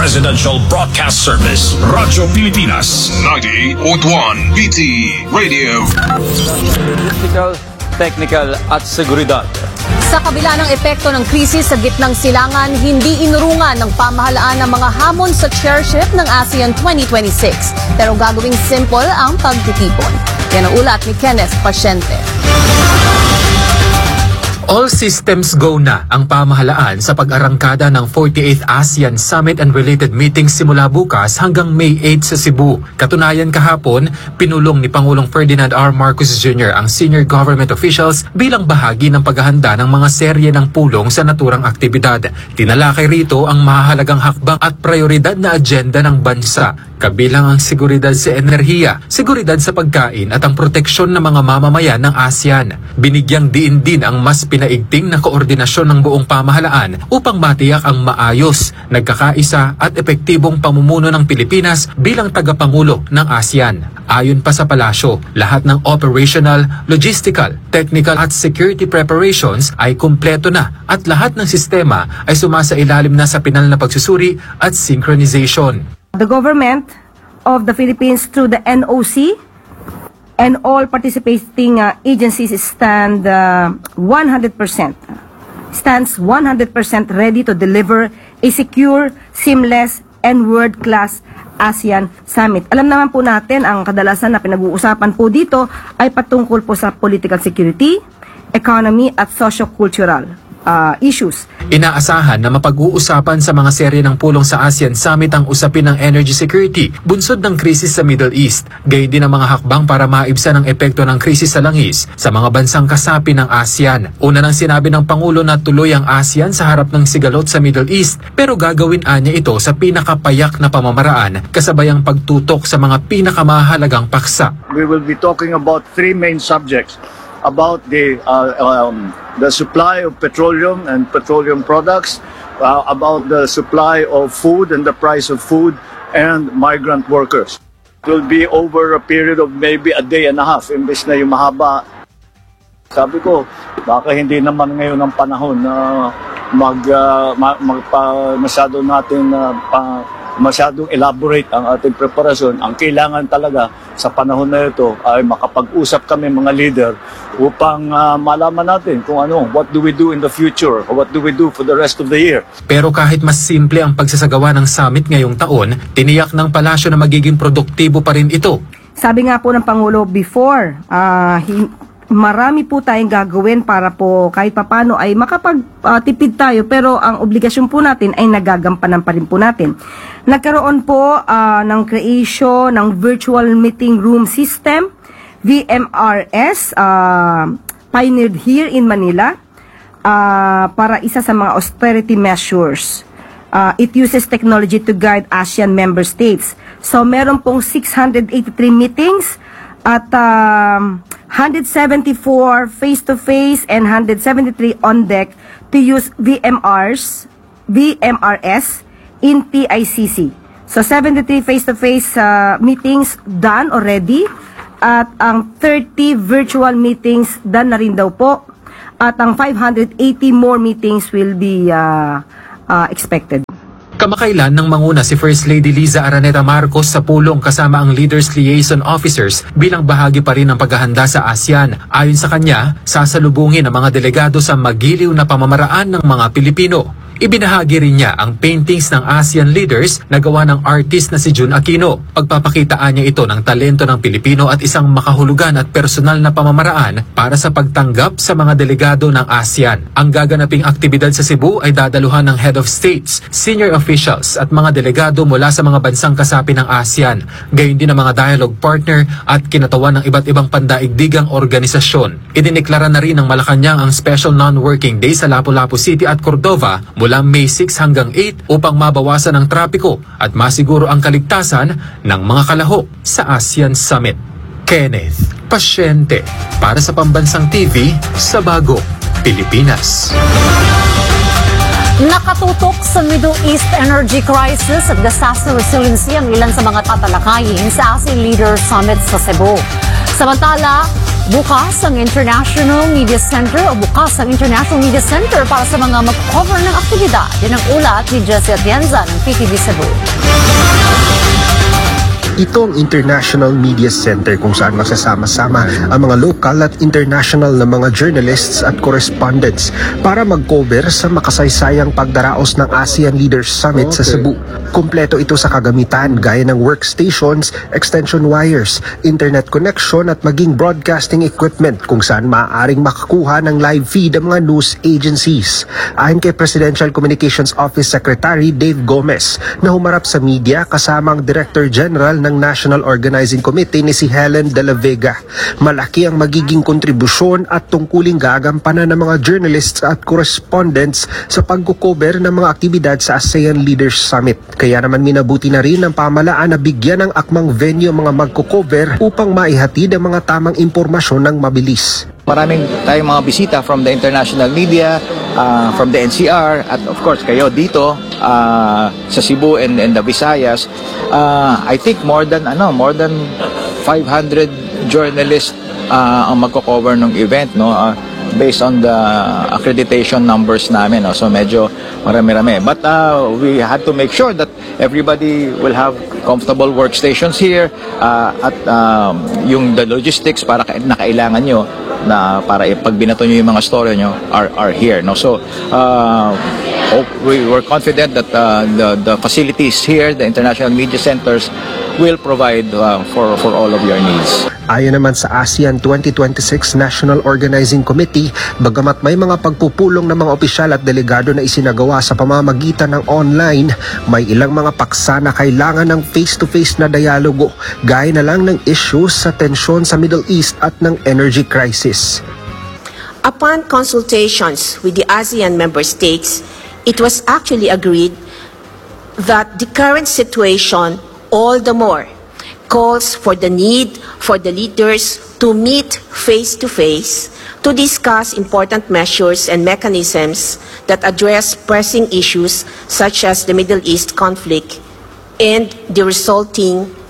Presidential Broadcast Service, Radyo Pilipinas. 98.1 BT Radio. Logistical, technical at seguridad. Sa kabila ng epekto ng krisis sa gitnang silangan, hindi inurungan ng pamahalaan ng mga hamon sa chairship ng ASEAN 2026. Pero gagawing simple ang pagtitipon. Yan ang ulat ni Kenneth Pasyente. All systems go na ang pamahalaan sa pag-arangkada ng 48th ASEAN Summit and related meetings simula bukas hanggang May 8 sa Cebu. Katunayan kahapon, pinulong ni Pangulong Ferdinand R. Marcos Jr. ang senior government officials bilang bahagi ng paghahanda ng mga serye ng pulong sa naturang aktibidad. Tinalakay rito ang mahahalagang hakbang at prioridad na agenda ng bansa, kabilang ang seguridad sa enerhiya, seguridad sa pagkain at ang proteksyon ng mga mamamayan ng ASEAN. Binigyang diin din ang mas pinaigting na koordinasyon ng buong pamahalaan upang matiyak ang maayos, nagkakaisa at epektibong pamumuno ng Pilipinas bilang tagapangulo ng ASEAN. Ayon pa sa palasyo, lahat ng operational, logistical, technical at security preparations ay kumpleto na at lahat ng sistema ay sumasailalim na sa pinal na pagsusuri at synchronization. The government of the Philippines through the NOC and all participating agencies stands 100% ready to deliver a secure, seamless, and world-class ASEAN Summit. Alam naman po natin ang kadalasan na pinag-uusapan po dito ay patungkol po sa political security, economy at socio-cultural issues. Inaasahan na mapag-uusapan sa mga serye ng pulong sa ASEAN Summit ang usapin ng energy security, bunsod ng krisis sa Middle East, gayon din ang mga hakbang para maibsan ang epekto ng krisis sa langis sa mga bansang kasapi ng ASEAN. Una nang sinabi ng Pangulo na tuloy ang ASEAN sa harap ng sigalot sa Middle East, pero gagawin niya ito sa pinakapayak na pamamaraan, kasabay ang pagtutok sa mga pinakamahalagang paksa. We will be talking about three main subjects. About the supply of petroleum and petroleum products, about the supply of food and the price of food, and migrant workers. It will be over a period of maybe a day and a half, imbes na yung mahaba. Sabi ko, baka hindi naman ngayon ang panahon na masyadong elaborate ang ating preparasyon. Ang kailangan talaga sa panahon na ito ay makapag-usap kami mga leader upang malaman natin kung what do we do in the future, or what do we do for the rest of the year. Pero kahit mas simple ang pagsasagawa ng summit ngayong taon, tiniyak ng palasyo na magiging produktibo pa rin ito. Sabi nga po ng Pangulo before, marami po tayong gagawin para po kahit papano ay makapagtipid tayo, pero ang obligasyon po natin ay nagagampanan pa rin po natin. Nagkaroon po ng creation ng virtual meeting room system, VMRS, pioneered here in Manila para isa sa mga austerity measures. It uses technology to guide ASEAN member states. So meron pong 683 meetings at 174 face-to-face and 173 on deck to use VMRS in TICC. So 73 face-to-face meetings done already at ang 30 virtual meetings done na rin daw po at ang 580 more meetings will be expected. Kamakailan nang manguna si First Lady Liza Araneta Marcos sa pulong kasama ang Leaders Liaison Officers bilang bahagi pa rin ng paghahanda sa ASEAN. Ayon sa kanya, sasalubungin ang mga delegado sa magiliw na pamamaraan ng mga Pilipino. Ibinahagi rin niya ang paintings ng ASEAN leaders na gawa ng artist na si Jun Aquino. Pagpapakitaan niya ito ng talento ng Pilipino at isang makahulugan at personal na pamamaraan para sa pagtanggap sa mga delegado ng ASEAN. Ang gaganaping aktibidad sa Cebu ay dadaluhan ng Head of States, senior officials at mga delegado mula sa mga bansang kasapi ng ASEAN. Gayon din ang mga dialogue partner at kinatawan ng iba't ibang pandaigdigang organisasyon. Idineklara na rin ng Malacanang ang Special Non-Working Day sa Lapu-Lapu City at Cordova mula May 6 hanggang 8 upang mabawasan ang trapiko at masiguro ang kaligtasan ng mga kalahok sa ASEAN Summit. Kenneth Pasyente para sa Pambansang TV sa Bagong Pilipinas. Nakatutok sa Middle East energy crisis at disaster resiliency ang ilan sa mga tatalakayin sa ASEAN Leaders Summit sa Cebu. Samantala, Bukas ang International Media Center para sa mga mag-cover ng aktibidad. Yan ang ulat ni Jessie Atienza ng PTV Cebu. Ito ang International Media Center kung saan magsasama-sama ang mga local at international na mga journalists at correspondents para mag-cover sa makasaysayang pagdaraos ng ASEAN Leaders Summit sa Cebu. Kumpleto ito sa kagamitan gaya ng workstations, extension wires, internet connection at maging broadcasting equipment kung saan maaaring makakuha ng live feed ang mga news agencies. Ayon kay Presidential Communications Office Secretary Dave Gomez na humarap sa media kasama ang Director General ng National Organizing Committee ni si Helen De La Vega. Malaki ang magiging kontribusyon at tungkuling gagampanan ng mga journalists at correspondents sa pagkukover ng mga aktibidad sa ASEAN Leaders Summit. Kaya naman minabuti na rin ng pamahalaan na bigyan ng akmang venue ang mga magkukover upang maihatid ang mga tamang impormasyon ng mabilis. Maraming tayong mga bisita from the international media, from the NCR, at of course kayo dito sa Cebu and the Visayas. I think more than 500 journalists ang magko-cover ng event, no, based on the accreditation numbers namin, no. So medyo marami-rami. But we had to make sure that everybody will have comfortable workstations here at yung the logistics para na kailangan nyo na para pag binato nyo yung mga story nyo are here, no. So we were confident that the facilities here, the international media centers, will provide for all of your needs. Ayon naman sa ASEAN 2026 National Organizing Committee, bagamat may mga pagpupulong ng mga opisyal at delegado na isinagawa sa pamamagitan ng online, may ilang mga paksa na kailangan ng face-to-face na dialogo, gaya na lang ng issues sa tensyon sa Middle East at ng energy crisis. Upon consultations with the ASEAN member states, it was actually agreed that the current situation all the more calls for the need for the leaders to meet face-to-face to discuss important measures and mechanisms that address pressing issues such as the Middle East conflict and the resulting